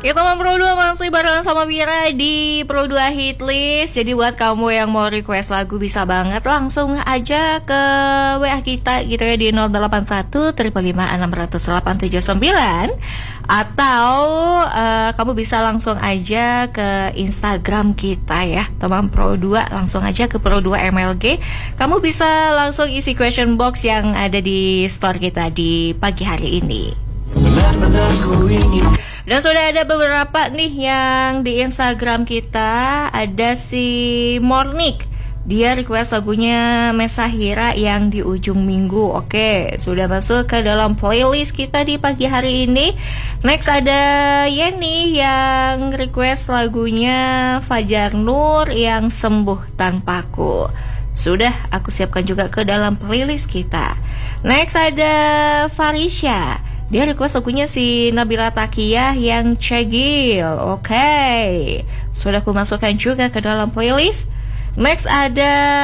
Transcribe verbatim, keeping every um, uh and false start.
Kita mau Pro dua masih barengan sama Mira di Pro dua Hitlist. Jadi buat kamu yang mau request lagu bisa banget langsung aja ke W A kita gitu ya di nol delapan satu lima lima enam nol delapan tujuh sembilan. Atau uh, kamu bisa langsung aja ke Instagram kita ya teman Pro dua. Langsung aja ke Pro dua M L G. Kamu bisa langsung isi question box yang ada di store kita di pagi hari ini. Benar-benar ku ingin. Dan sudah ada beberapa nih yang di Instagram kita. Ada si Mornik, dia request lagunya Mesahira yang di ujung minggu. Oke, sudah masuk ke dalam playlist kita di pagi hari ini. Next ada Yeni yang request lagunya Fajar Nur yang Sembuh Tanpaku. Sudah aku siapkan juga ke dalam playlist kita. Next ada Farisha, dia request lagunya si Nabila Takiyah yang Cegil. Oke, okay. Sudah aku masukkan juga ke dalam playlist. Next ada